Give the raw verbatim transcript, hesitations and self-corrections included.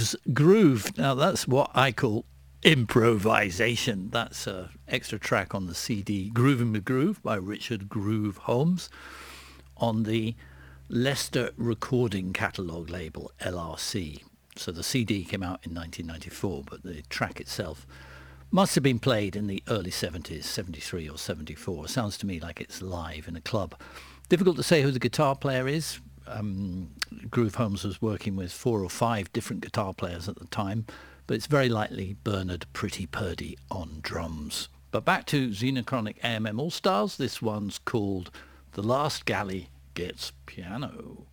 Groove's Groove. Now that's what I call improvisation. That's an extra track on the C D Groovin' with Groove by Richard Groove Holmes on the Leicester Recording Catalogue label, L R C. So the C D came out in nineteen ninety-four, but the track itself must have been played in the early seventies, seventy-three or seventy-four. Sounds to me like it's live in a club. Difficult to say who the guitar player is. Um, Groove Holmes was working with four or five different guitar players at the time, but it's very likely Bernard Pretty Purdy on drums. But back to Xenochronic A M M All Stars. This one's called The Last Galley Gets Piano.